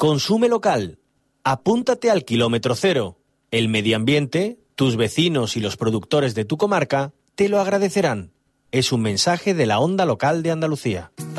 Consume local. Apúntate al kilómetro cero. El medio ambiente, tus vecinos y los productores de tu comarca te lo agradecerán. Es un mensaje de la Onda Local de Andalucía.